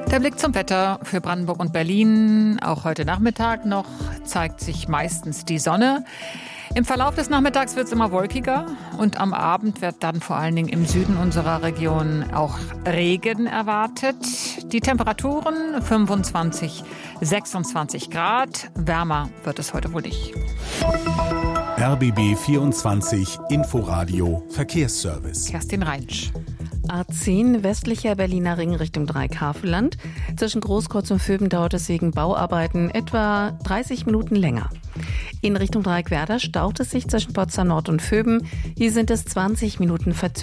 Der Blick zum Wetter für Brandenburg und Berlin. Auch heute Nachmittag noch zeigt sich meistens die Sonne. Im Verlauf des Nachmittags wird es immer wolkiger und am Abend wird dann vor allen Dingen im Süden unserer Region auch Regen erwartet. Die Temperaturen 25, 26 Grad. Wärmer wird es heute wohl nicht. RBB 24 Inforadio Verkehrsservice. Kerstin Reinsch. A10 westlicher Berliner Ring Richtung Dreieck-Havelland. Zwischen Großkreuz und Vöben dauert es wegen Bauarbeiten etwa 30 Minuten länger. In Richtung Dreieck-Werder staut es sich zwischen Potsdam Nord und Vöben. Hier sind es 20 Minuten Verzögerung.